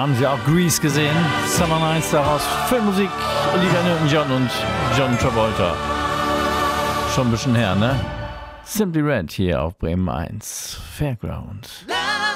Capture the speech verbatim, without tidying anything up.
haben Sie auch Grease gesehen? Summer Nights, daraus Filmmusik, Olivia Newton-John und John Travolta. Schon ein bisschen her, ne? Simply Red hier auf Bremen eins. Fairground.